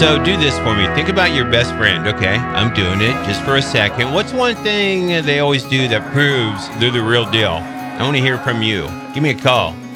So do this for me. Think about your best friend, okay? I'm doing it just for a second. What's one thing they always do that proves they're the real deal? I want to hear from you. Give me a call.